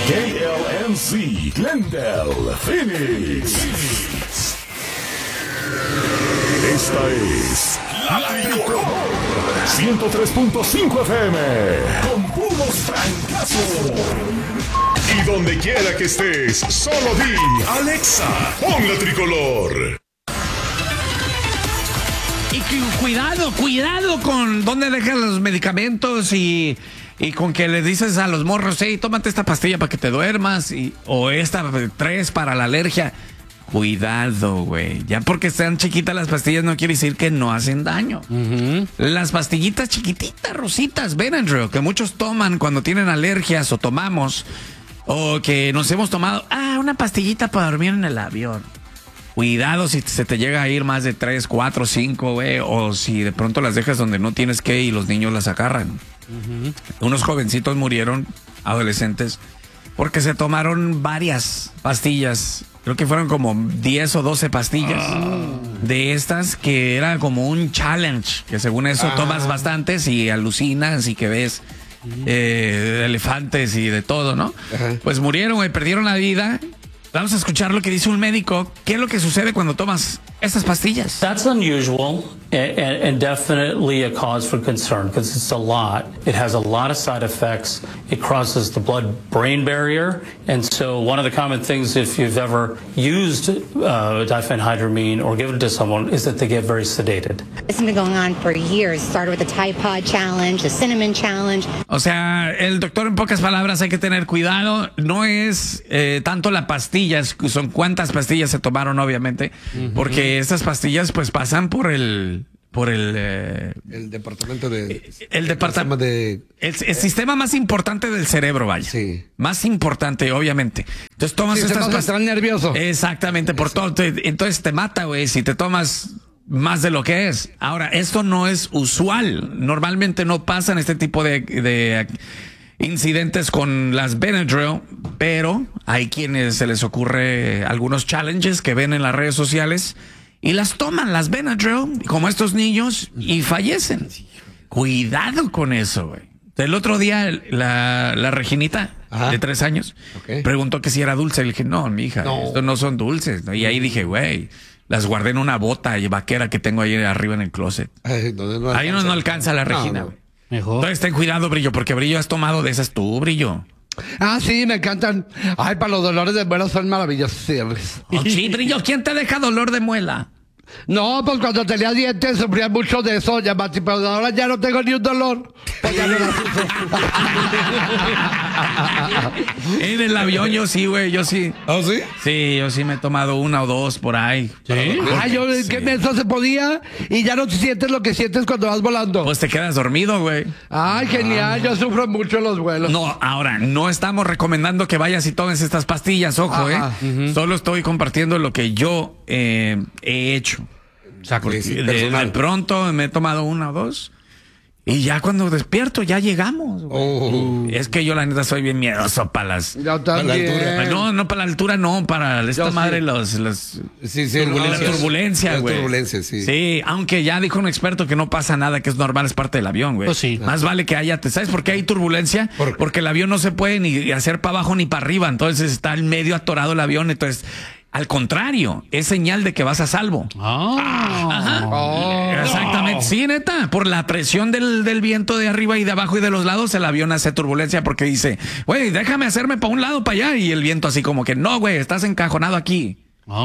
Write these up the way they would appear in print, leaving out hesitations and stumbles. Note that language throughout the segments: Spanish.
KLNC, Glendale, Phoenix. Esta es La Tricolor 103.5 FM con puros francazos. Y donde quiera que estés, solo di Alexa, pon La Tricolor. Y cuidado con dónde dejan los medicamentos y con que le dices a los morros, hey, tómate esta pastilla para que te duermas o esta 3 para la alergia. Cuidado, güey. Ya porque sean chiquitas las pastillas no quiere decir que no hacen daño. Las pastillitas chiquititas, rositas, Benadryl, que muchos toman cuando tienen alergias o tomamos, o que nos hemos tomado, una pastillita para dormir en el avión. Cuidado si se te llega a ir más de 3, 4, 5, güey, o si de pronto las dejas donde no tienes que y los niños las agarran. Unos jovencitos murieron, adolescentes, porque se tomaron varias pastillas. Creo que fueron como 10 o 12 pastillas de estas que era como un challenge, que según eso tomas bastantes y alucinas y que ves elefantes y de todo, ¿no? Pues murieron, güey, perdieron la vida. Vamos a escuchar lo que dice un médico. ¿Qué es lo que sucede cuando tomas estas pastillas? That's unusual and definitely a cause for concern because it's a lot. It has a lot of side effects. It crosses the blood-brain barrier. And so one of the common things if you've ever used diphenhydramine or given it to someone is that they get very sedated. This has been going on for years. Started with the Tide Pod Challenge, the Cinnamon Challenge. O sea, el doctor en pocas palabras hay que tener cuidado. No es tanto la pastilla, son cuántas pastillas se tomaron obviamente, porque estas pastillas pues pasan por el departamento de... El sistema más importante del cerebro, vaya. Sí. Más importante, obviamente. Entonces tomas estas pastillas. Estás nervioso. Exactamente, por todo. Entonces te mata, güey, si te tomas más de lo que es. Ahora, esto no es usual. Normalmente no pasan este tipo de incidentes con las Benadryl, pero hay quienes se les ocurre algunos challenges que ven en las redes sociales y las toman, las Benadryl, como estos niños, y fallecen. Cuidado con eso, güey. El otro día, la Reginita, de 3 años, preguntó que si era dulce. Le dije, no, mija, estos no son dulces, ¿no? Y ahí dije, güey, las guardé en una bota vaquera que tengo ahí arriba en el closet. Ahí no alcanza la Regina, güey. Mejor. Entonces ten cuidado, Brillo, porque Brillo has tomado de esas tú, Brillo. Sí, me encantan. Ay, para los dolores de muela son maravillosos. Sí, Brillo, ¿quién te deja dolor de muela? No, pues cuando tenía dientes sufría mucho de eso, ya, Mati, pero ahora ya no tengo ni un dolor. Pues ya no la sufro. En el avión yo sí, güey, yo sí. ¿Ah, sí? Sí, yo sí me he tomado 1 o 2 por ahí. ¿Sí? Que eso se podía y ya no sientes lo que sientes cuando vas volando. Pues te quedas dormido, güey. Ay, genial, yo sufro mucho en los vuelos. No, ahora, no estamos recomendando que vayas y tomes estas pastillas, ojo, Solo estoy compartiendo lo que yo he hecho. De pronto me he tomado 1 o 2 y ya cuando despierto ya llegamos. Es que yo la neta soy bien miedoso para las... Yo también. No para la altura, no, para esta madre la turbulencia, güey. Turbulencia, sí. Sí, aunque ya dijo un experto que no pasa nada, que es normal, es parte del avión, güey. Pues sí. Más vale que haya, ¿sabes por qué hay turbulencia? Porque el avión no se puede ni hacer para abajo ni para arriba, entonces está en medio atorado el avión, entonces... Al contrario, es señal de que vas a salvo. Exactamente. Sí, neta. Por la presión del viento de arriba y de abajo y de los lados, el avión hace turbulencia porque dice, güey, déjame hacerme para un lado, para allá. Y el viento así como que, no, güey, estás encajonado aquí.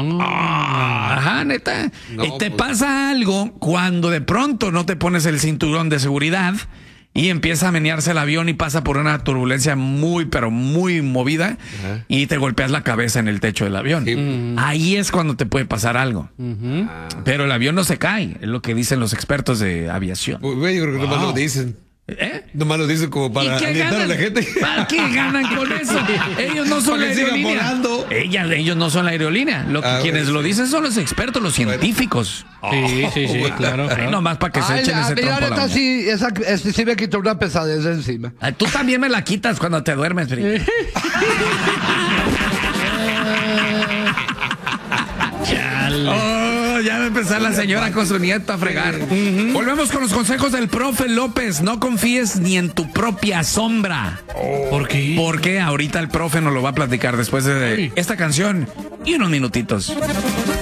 Neta. Y te pasa algo cuando de pronto no te pones el cinturón de seguridad y empieza a menearse el avión y pasa por una turbulencia muy, pero muy movida y te golpeas la cabeza en el techo del avión. Ahí es cuando te puede pasar algo. Pero el avión no se cae, es lo que dicen los expertos de aviación. Güey, yo creo que nomás lo dicen. Nomás lo dicen como para alientar a la gente. ¿Para qué ganan con eso? Ellos no son la aerolínea. Ellos no son la aerolínea. Quienes lo dicen son los expertos, los científicos. Sí, claro. Nomás para que se echen ese trompo. Neta, sí me quitó una pesadez encima. Tú también me la quitas cuando te duermes, Bri. Chale. No, ya va a empezar la señora con su nieto a fregar. Volvemos con los consejos del profe López. No confíes ni en tu propia sombra. ¿Por qué? Porque ahorita el profe nos lo va a platicar después de esta canción y unos minutitos.